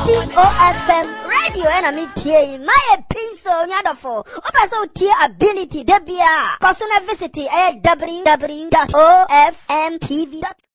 OFM radio and me tea my pencil nyadofo obaso tea ability debia kosuna visit www.ofmtv.com